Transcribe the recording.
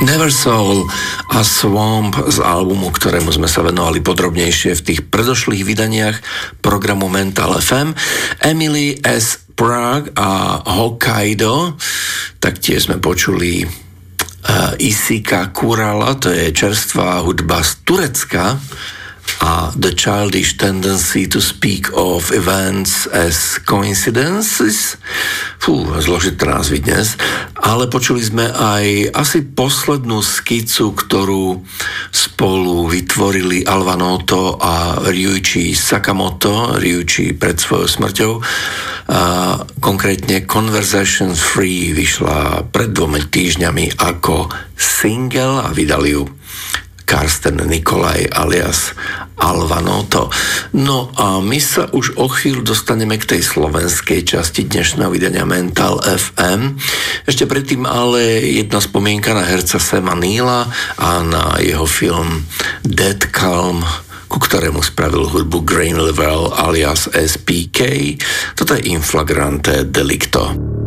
Never Soul a Swamp z albumu, ktorému sme sa venovali podrobnejšie v tých predošlých vydaniach programu Mental FM. Emily S. Prague a Hokkaido, taktiež sme počuli Isika Kurala, to je čerstvá hudba z Turecka, a The Childish Tendency to Speak of Events as Coincidences. Zložité názvy dnes. Ale počuli sme aj asi poslednú skicu, ktorú spolu vytvorili Alva Noto a Ryuichi Sakamoto, Ryuichi pred svojou smrťou. Konkrétne Conversation Free vyšla pred 2 týždňami ako single a vydali ju Karsten Nikolaj alias Alva Noto. No a my sa už o chvíľu dostaneme k tej slovenskej časti dnešného vydania Mental FM. Ešte predtým ale jedna spomienka na herca Sama Neila a na jeho film Dead Calm, ku ktorému spravil hudbu Grain Level alias SPK. Toto je In Flagrante Delicto.